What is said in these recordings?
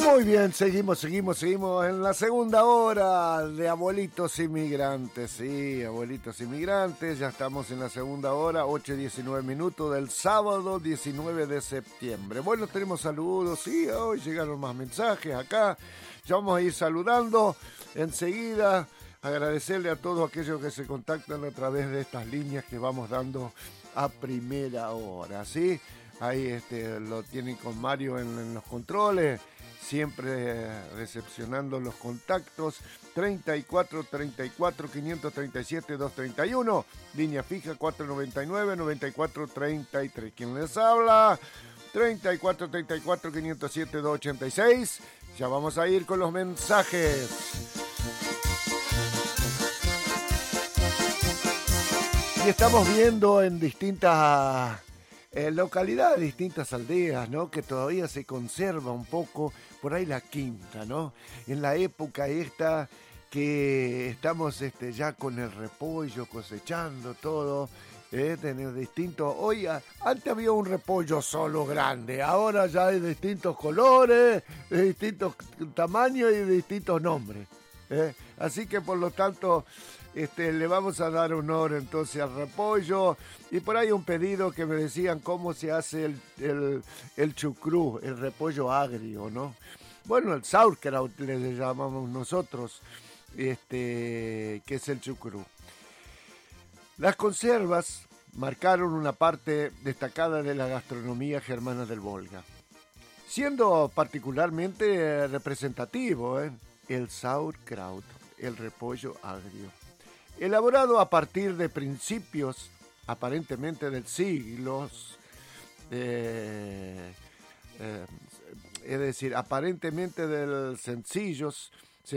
Muy bien, seguimos en la segunda hora de Abuelitos Inmigrantes. Sí, Abuelitos Inmigrantes, ya estamos en la segunda hora, 8:19 minutos del sábado 19 de septiembre. Bueno, tenemos saludos, sí, hoy llegaron más mensajes acá. Ya vamos a ir saludando enseguida. Agradecerle a todos aquellos que se contactan a través de estas líneas que vamos dando a primera hora, ¿sí? Ahí lo tienen con Mario en los controles, siempre recepcionando los contactos. 34 34 537 231, línea fija 499 94 33. ¿Quién les habla? 34 34 507 286. Ya vamos a ir con los mensajes. Y estamos viendo en distintas localidades, distintas aldeas, ¿no? Que todavía se conserva un poco por ahí la quinta, ¿no? En la época esta que estamos ya con el repollo, cosechando todo, tener distintos. Hoy, antes había un repollo solo grande, ahora ya hay distintos colores, de distintos tamaños y de distintos nombres. Así que por lo tanto le vamos a dar honor entonces al repollo. Y por ahí un pedido que me decían cómo se hace el chucrú, el repollo agrio, ¿no? Bueno, el sauerkraut le llamamos nosotros, que es el chucrú. Las conservas marcaron una parte destacada de la gastronomía germana del Volga, siendo particularmente representativo el sauerkraut, el repollo agrio, elaborado a partir de principios aparentemente del siglos, es decir, aparentemente del sencillos,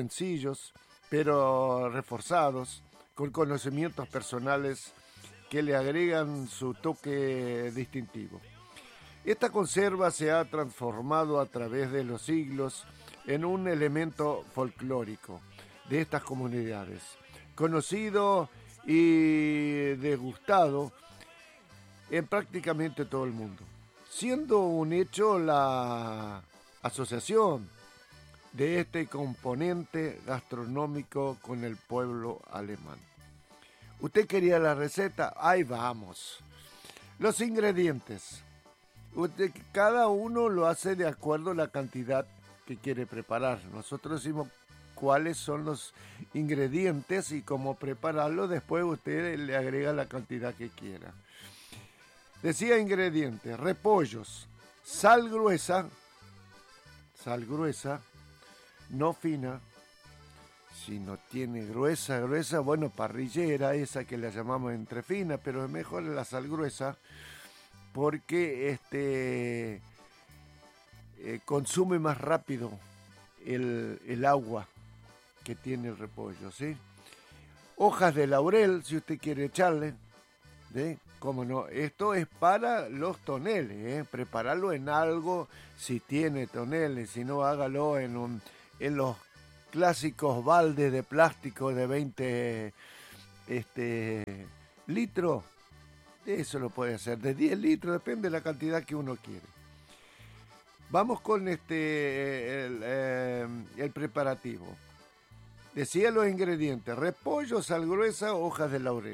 pero reforzados con conocimientos personales que le agregan su toque distintivo. Esta conserva se ha transformado a través de los siglos en un elemento folclórico de estas comunidades, conocido y degustado en prácticamente todo el mundo, siendo un hecho la asociación de este componente gastronómico con el pueblo alemán. ¿Usted quería la receta? Ahí vamos. Los ingredientes. Cada uno lo hace de acuerdo a la cantidad que quiere preparar. Nosotros decimos cuáles son los ingredientes y cómo prepararlo. Después usted le agrega la cantidad que quiera. Decía ingredientes: repollos, sal gruesa, no fina. Si no tiene gruesa, bueno, parrillera, esa que la llamamos entre fina, pero es mejor la sal gruesa porque consume más rápido el agua que tiene el repollo, ¿sí? Hojas de laurel, si usted quiere echarle, ¿sí? Cómo no, esto es para los toneles, prepararlo en algo si tiene toneles, si no, hágalo en los clásicos baldes de plástico de 20 litros. Eso lo puede hacer, de 10 litros, depende de la cantidad que uno quiere. Vamos con el preparativo. Decía los ingredientes: repollo, sal gruesa, hojas de laurel.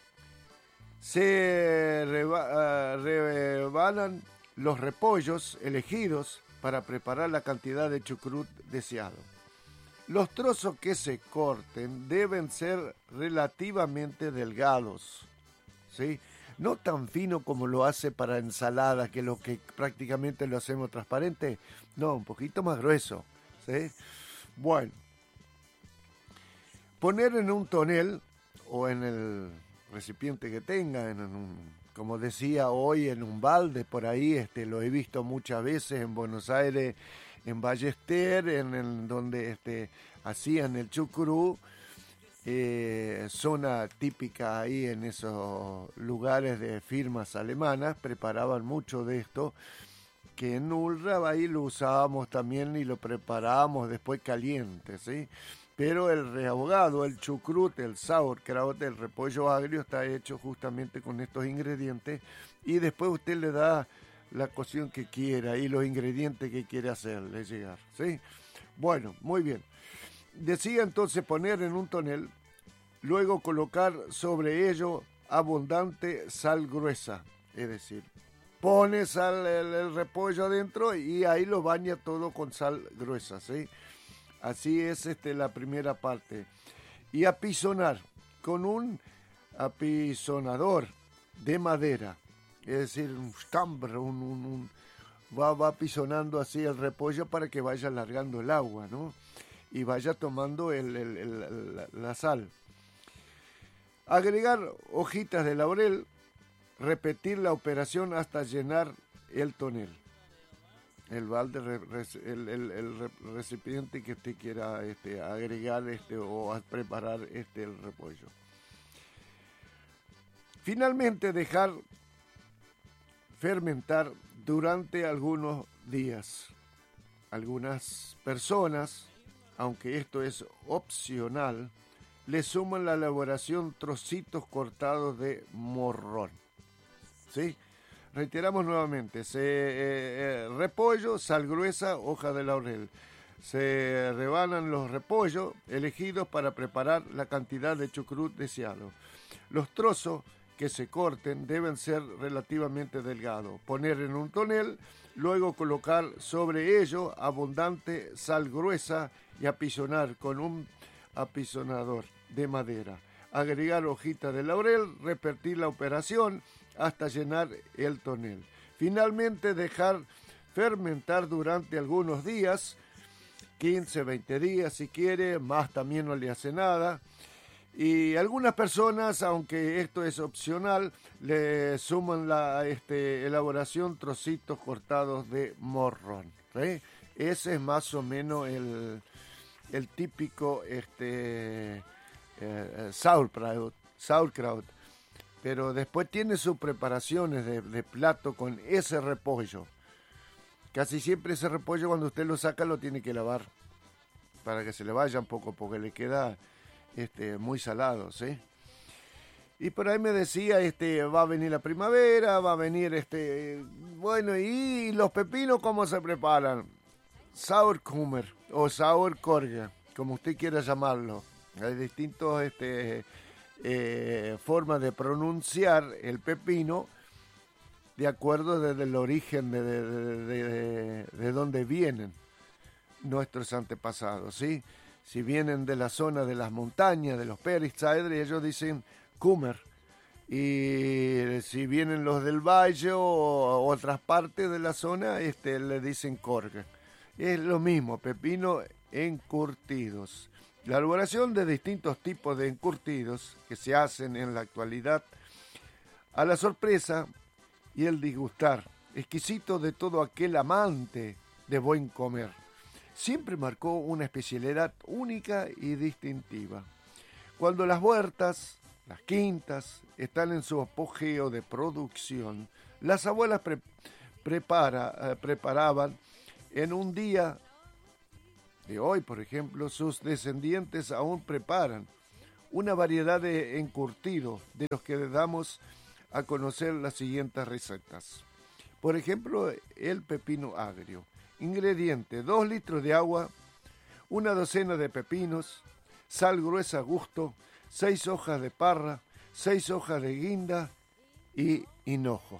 Se rebanan los repollos elegidos para preparar la cantidad de chucrut deseado. Los trozos que se corten deben ser relativamente delgados, ¿sí? No tan fino como lo hace para ensaladas, que lo que prácticamente lo hacemos transparente. No, un poquito más grueso, ¿sí? Bueno, poner en un tonel o en el recipiente que tenga, como decía hoy, en un balde por ahí, lo he visto muchas veces en Buenos Aires, en Ballester, en donde hacían el chucrú, zona típica ahí en esos lugares de firmas alemanas, preparaban mucho de esto, que en Ulra ahí lo usábamos también y lo preparábamos después caliente, ¿sí? Pero el rehogado, el chucrut, el sauerkraut, el repollo agrio está hecho justamente con estos ingredientes y después usted le da la cocción que quiera y los ingredientes que quiere hacerle llegar, ¿sí? Bueno, muy bien. Decía entonces poner en un tonel, luego colocar sobre ello abundante sal gruesa, es decir, pone sal, el repollo adentro y ahí lo baña todo con sal gruesa, ¿sí? Así es la primera parte. Y apisonar con un apisonador de madera, es decir, un stambre, va apisonando así el repollo para que vaya alargando el agua, ¿no? Y vaya tomando la sal. Agregar hojitas de laurel, repetir la operación hasta llenar el tonel, el balde, el recipiente que usted quiera agregar o preparar el repollo. Finalmente dejar fermentar durante algunos días. Algunas personas, aunque esto es opcional, le suman la elaboración trocitos cortados de morrón. ¿Sí? Reiteramos nuevamente, repollo, sal gruesa, hoja de laurel. Se rebanan los repollos elegidos para preparar la cantidad de chucrut deseado. Los trozos que se corten deben ser relativamente delgados. Poner en un tonel, luego colocar sobre ello abundante sal gruesa y apisonar con un apisonador de madera. Agregar hojitas de laurel, repetir la operación hasta llenar el tonel. Finalmente dejar fermentar durante algunos días, 15, 20 días si quiere, más también no le hace nada. Y algunas personas, aunque esto es opcional, le suman la elaboración trocitos cortados de morrón. ¿Sí? Ese es más o menos el típico sauerkraut. Pero después tiene sus preparaciones de plato con ese repollo. Casi siempre ese repollo cuando usted lo saca lo tiene que lavar para que se le vaya un poco porque le queda muy salado, ¿sí? Y por ahí me decía, va a venir la primavera, va a venir, bueno, ¿y los pepinos cómo se preparan? Sauerkummer o Sauerkorge, como usted quiera llamarlo. Hay distintos formas de pronunciar el pepino de acuerdo desde el origen de donde vienen nuestros antepasados, ¿sí? Si vienen de la zona de las montañas, de los Perissaedri, ellos dicen Kummer. Y si vienen los del valle o otras partes de la zona, le dicen Korge. Es lo mismo, pepino encurtidos. La elaboración de distintos tipos de encurtidos que se hacen en la actualidad a la sorpresa y el disgustar exquisito de todo aquel amante de buen comer, siempre marcó una especialidad única y distintiva. Cuando las huertas, las quintas, están en su apogeo de producción, las abuelas preparaban en un día de hoy, por ejemplo, sus descendientes aún preparan una variedad de encurtidos de los que le damos a conocer las siguientes recetas. Por ejemplo, el pepino agrio. Ingrediente: 2 litros de agua, una docena de pepinos, sal gruesa a gusto, 6 hojas de parra, 6 hojas de guinda y hinojo.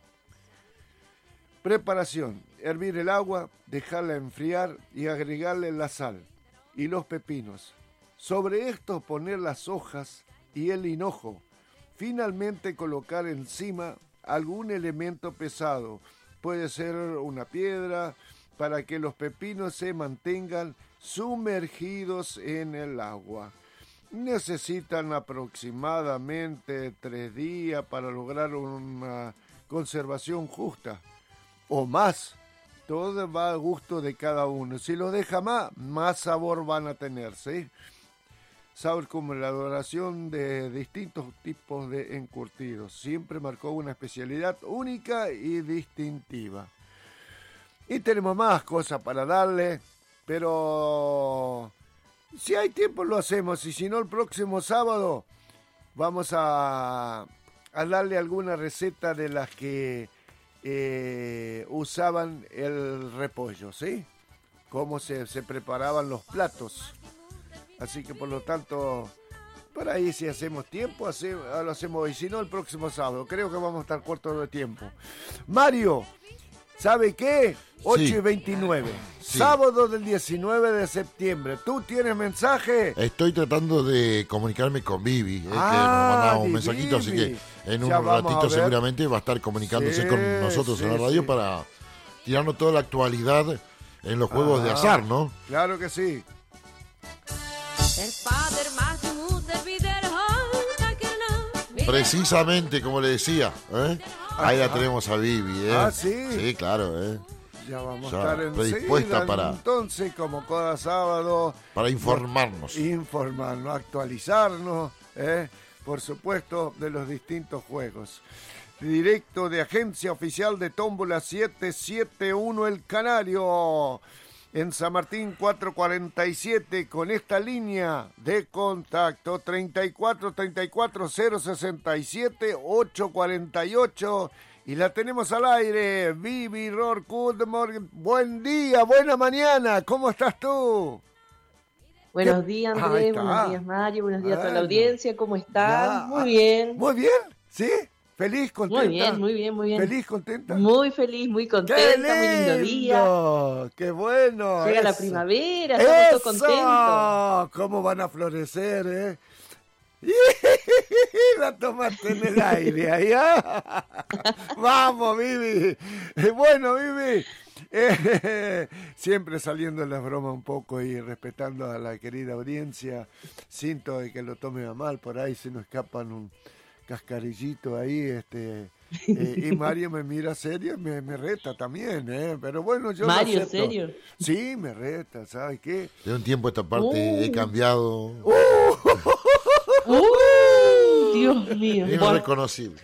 Preparación: hervir el agua, dejarla enfriar y agregarle la sal y los pepinos. Sobre esto poner las hojas y el hinojo. Finalmente colocar encima algún elemento pesado. Puede ser una piedra para que los pepinos se mantengan sumergidos en el agua. Necesitan aproximadamente 3 días para lograr una conservación justa. O más, todo va a gusto de cada uno. Si lo deja más sabor van a tener, ¿sí? Sabor como la elaboración de distintos tipos de encurtidos. Siempre marcó una especialidad única y distintiva. Y tenemos más cosas para darle, pero si hay tiempo lo hacemos. Y si no, el próximo sábado vamos a darle alguna receta de las que usaban el repollo, ¿sí? Cómo se preparaban los platos. Así que por lo tanto, por ahí si hacemos tiempo, lo hacemos hoy. Si no, el próximo sábado. Creo que vamos a estar cortos de tiempo. Mario, ¿sabe qué? 8:29. Sí. Sábado del 19 de septiembre. ¿Tú tienes mensaje? Estoy tratando de comunicarme con Vivi, que nos mandaba un mensajito, así que en un ratito seguramente va a estar comunicándose con nosotros en la radio para tirarnos toda la actualidad en los juegos de azar, ¿no? Claro que sí. Precisamente como le decía, ahí la tenemos a Vivi, ¿sí? Sí, claro, Ya vamos a estar predispuesta para... Entonces, como cada sábado... Para informarnos. Actualizarnos, por supuesto, de los distintos juegos. Directo de Agencia Oficial de Tómbola 771 El Canario. En San Martín 447 con esta línea de contacto 34 34 067 848 y la tenemos al aire. Vivi Ror, good morning. Buen día, buena mañana, ¿cómo estás tú? Buenos días, Andrés, buenos días, Mario, buenos días a toda la audiencia, ¿cómo están? Muy bien. Muy bien, ¿sí? ¿Feliz, contenta? Muy bien. ¿Feliz, contenta? Muy feliz, muy contenta, muy lindo día. ¡Qué bueno! Llega la primavera, estamos todos contentos. ¿Cómo van a florecer, La tomaste en el aire ahí, Vamos, Vivi. Bueno, Vivi, siempre saliendo en las bromas un poco y respetando a la querida audiencia, siento que lo tome a mal, por ahí se nos escapan un cascarillito ahí, y Mario me mira serio, me reta también, pero bueno, yo Mario, lo acepto. ¿serio? Sí, me reta, ¿sabes qué? De un tiempo a esta parte he cambiado. Dios mío. Irreconocible.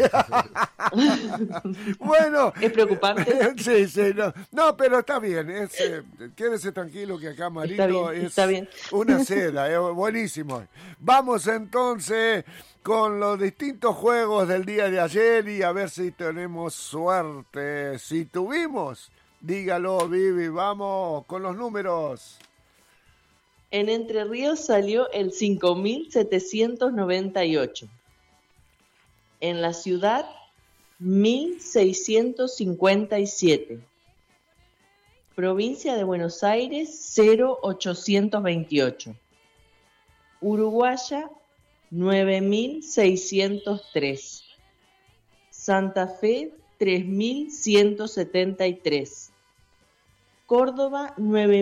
Bueno. ¿Es preocupante? Sí, no, pero está bien. Quédese tranquilo que acá Marito está bien. Una seda, es buenísimo. Vamos entonces con los distintos juegos del día de ayer y a ver si tenemos suerte. Si tuvimos, dígalo, Vivi, vamos con los números. En Entre Ríos salió el 5.798. En la ciudad, 1.657. Provincia de Buenos Aires, 0.828. Uruguaya, 9.603. Santa Fe, 3.173. Córdoba,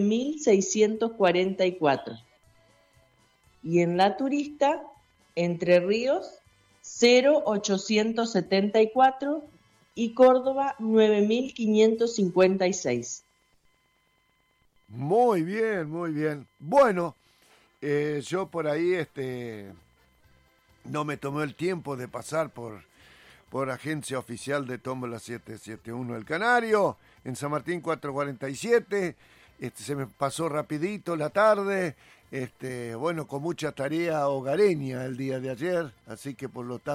9.644. Y en la turista, Entre Ríos, 0.874 y Córdoba, 9.556. Muy bien. Bueno, yo por ahí no me tomé el tiempo de pasar por Agencia Oficial de Tómbola 771 El Canario, en San Martín 447, se me pasó rapidito la tarde, bueno, con mucha tarea hogareña el día de ayer, así que por lo tanto